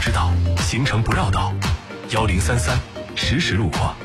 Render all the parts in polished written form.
知道，行程不绕道。1033实时路况。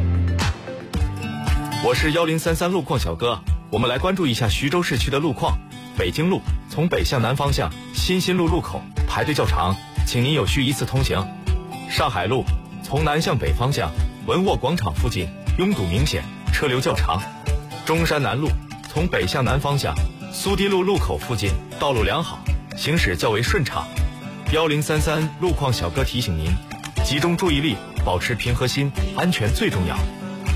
我是1033路况小哥，我们来关注一下徐州市区的路况。北京路从北向南方向新兴路路口排队较长，请您有序依次通行。上海路从南向北方向文沃广场附近拥堵明显，车流较长。中山南路从北向南方向苏堤路路口附近道路良好，行驶较为顺畅。1033路况小哥提醒您，集中注意力，保持平和心，安全最重要。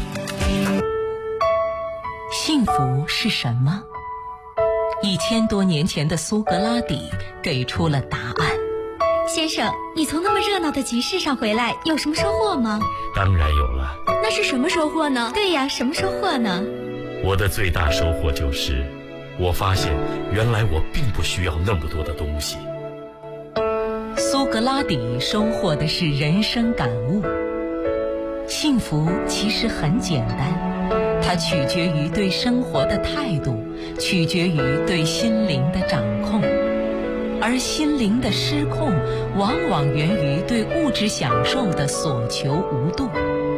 幸福是什么？1000多年前的苏格拉底给出了答案。 先生，你从那么热闹的集市上回来，有什么收获吗？ 当然有了。 那是什么收获呢？对呀，什么收获呢？ 我的最大收获就是，我发现原来我并不需要那么多的东西。 苏格拉底收获的是人生感悟。幸福其实很简单，它取决于对生活的态度，取决于对心灵的掌控。而心灵的失控，往往源于对物质享受的所求无度。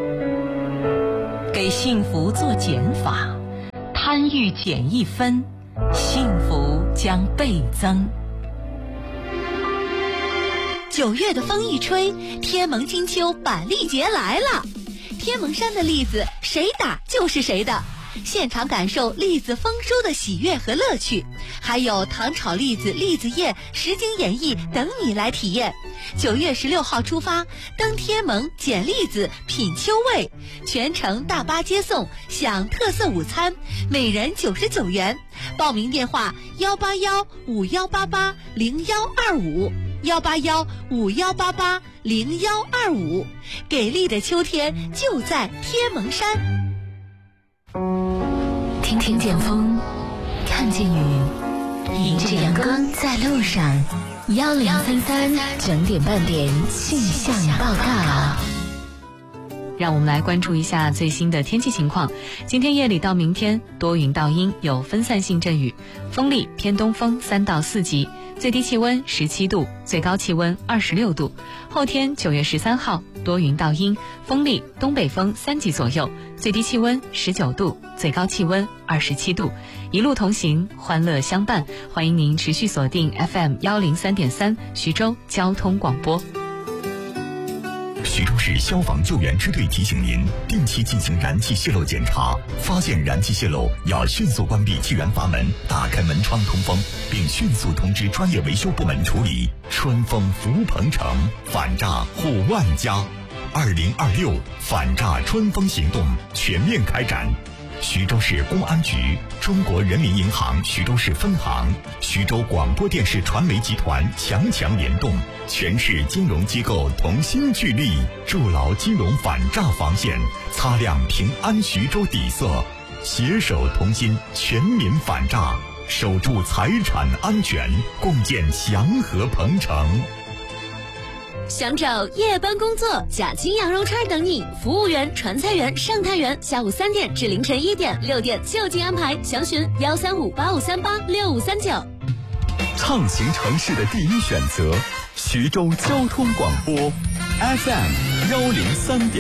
给幸福做减法，贪欲减1分，幸福将倍增。 9月的风一吹，天蒙金秋板栗节来了。天蒙山的栗子谁打就是谁的，现场感受栗子丰收的喜悦和乐趣，还有糖炒栗子、栗子宴、实景演绎等你来体验。9月16号出发，登天蒙捡栗子品秋味，全程大巴接送，享特色午餐，每人99元。报名电话18151880125，18151880125。给力的秋天就在天蒙山。 听见风，看见雨，迎着阳光在路上。1033整点半点气象报告。 让我们来关注一下最新的天气情况。今天夜里到明天多云到阴，有分散性阵雨，风力偏东风3到4级，最低气温17度，最高气温26度。后天9月13号多云到阴，风力东北风3级左右，最低气温19度，最高气温27度。一路同行，欢乐相伴，欢迎您持续锁定 FM 103.3徐州交通广播。 徐州市消防救援支队提醒您，定期进行燃气泄漏检查，发现燃气泄漏要迅速关闭气源阀门，打开门窗通风，并迅速通知专业维修部门处理。春风福鹏城，反诈护万家。2026反诈春风行动全面开展。徐州市公安局、中国人民银行徐州市分行、徐州广播电视传媒集团强联动，全市金融机构同心聚力，筑牢金融反诈防线，擦亮平安徐州底色，携手同心，全民反诈，守住财产安全，共建祥和鹏城。 想找夜班工作，假期羊肉串等你，服务员、传菜员、上菜员，下午3点至凌晨1点，6点就近安排，详询13585386539。 畅行城市的第一选择，徐州交通广播 FM103.3。